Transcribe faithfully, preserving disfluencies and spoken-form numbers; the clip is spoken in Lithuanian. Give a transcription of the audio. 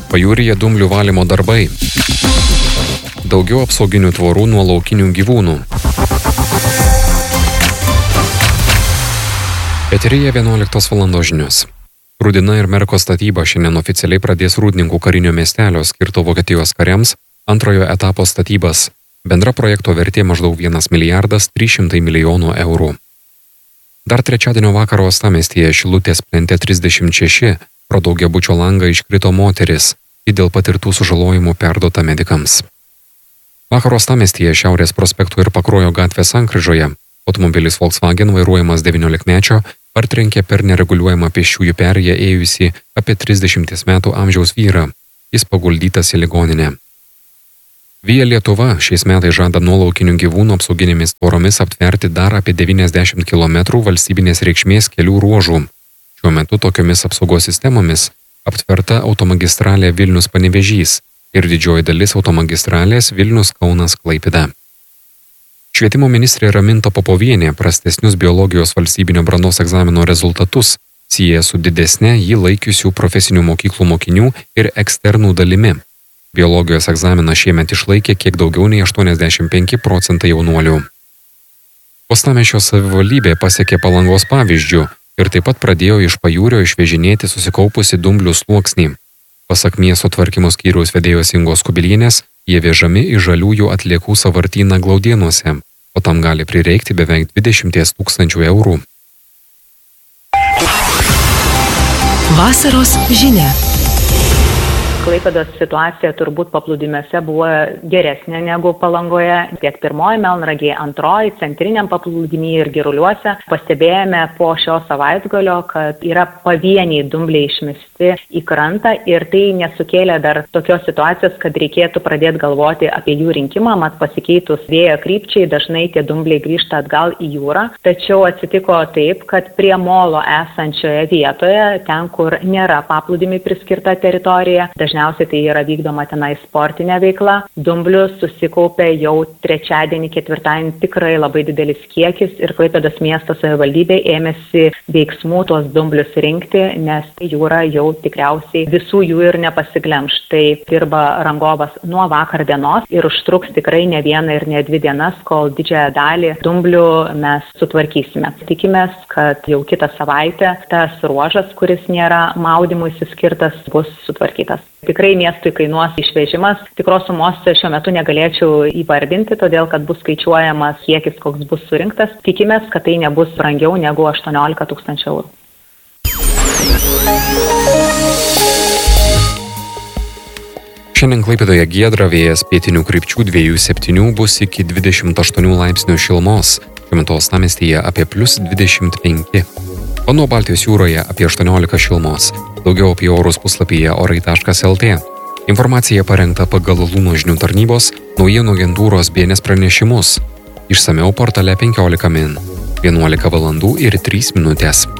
Pajūryje dumblių valymo darbai. Daugiau apsauginių tvorų nuo laukinių gyvūnų. Eteryje vienuoliktos valandos žinios. Rudina ir Merko statyba šiandien oficialiai pradės Rūdninkų karinio miestelio skirto Vokietijos kariams antrojo etapo statybas. Bendra projekto vertė maždaug vienas milijardas trys šimtai milijonų eurų. Dar trečiadienio vakaro uostamiestyje Šilutės plente trisdešimt šeši pro daugiabučio langą iškrito moteris, ji dėl patirtų sužalojimų perduota medikams. Vakaro uostamiestyje Šiaurės prospekto ir Pakruojo gatvės sankryžoje automobilis Volkswagen vairuojamas devyniolikmečio partrenkė per nereguliuojamą pėsčiųjų perėją ėjusį apie trisdešimties metų amžiaus vyrą. Jis paguldytas į ligoninę. Via Lietuva šiais metais žada nuo laukinių gyvūnų apsauginėmis tvoromis aptverti dar apie devyniasdešimt kilometrų valstybinės reikšmės kelių ruožų. Šiuo metu tokiomis apsaugos sistemomis aptverta automagistralė Vilnius-Panevėžys ir didžioji dalis automagistralės Vilnius-Kaunas-Klaipėda. Švietimo ministrė Raminta Popovienė prastesnius biologijos valstybinio brandos egzamino rezultatus sieja su didesne jį laikiusių profesinių mokyklų mokinių ir eksternų dalimi. Biologijos egzaminą šiemet išlaikė kiek daugiau nei aštuoniasdešimt penki procentai jaunuolių. Uostamiesčio savivaldybė pasiekė Palangos pavyzdžių ir taip pat pradėjo iš Pajūrio išvežinėti susikaupusi dumblių sluoksnį. Pasak miesto tvarkymo skyriaus vedėjos Ingos Kubilienės, jie vežami į žaliųjų atliekų sąvartyną Glaudėnuose, o tam gali prireikti beveik dvidešimt tūkstančių eurų. Vasaros žinia. Klaipėdos situacija turbūt paplūdimiuose buvo geresnė negu Palangoje. Tiek pirmoji Melnragėje, antroji, centriniam paplūdimy ir Giruliuose. Pastebėjome po šio savaitgalio, kad yra pavieniai dumbliai išmesti į krantą ir tai nesukėlė dar tokios situacijos, kad reikėtų pradėti galvoti apie jų rinkimą, mat pasikeitus vėjo krypčiai dažnai tie dumbliai grįžta atgal į jūrą. Tačiau atsitiko taip, kad prie molo esančioje vietoje, ten kur nėra paplūdimiui priskirta teritorija, dažniausiai tai yra vykdoma tenai sportinė veikla. Dumblių susikaupė jau trečiadienį, ketvirtadienį tikrai labai didelis kiekis ir Klaipėdos miesto savivaldybė ėmėsi veiksmų tuos dumblius rinkti, nes jūra jau tikriausiai visų jų ir nepasiglemš. Tai dirba rangovas nuo vakar dienos ir užtruks tikrai ne vieną ir ne dvi dienas, kol didžiąją dalį dumblių mes sutvarkysime. Tikimės, kad jau kitą savaitę tas ruožas, kuris nėra maudymui skirtas, bus sutvarkytas. Tikrai miestui kainuos išvežimas. Tikros sumos šiuo metu negalėčiau įvardinti, todėl kad bus skaičiuojamas kiekis, koks bus surinktas. Tikimės, kad tai nebus brangiau negu aštuoniolika tūkstančių eurų. Šiandien Klaipėdoje giedra, vėjas pietinių krypčių dviejų septynių bus iki dvidešimt aštuonių laipsnių šilumos. Šiuo metu uostamiestyje apie plius dvidešimt penki. O nuo Baltijos jūroje apie aštuoniolika šilumos. Daugiau apie orus puslapyje orai taškas lt. Informacija parengta pagal Lūno žinių tarnybos, naujienų agentūros B N S pranešimus. Išsamiau portale penkiolika min. vienuolika valandų ir trys minutės.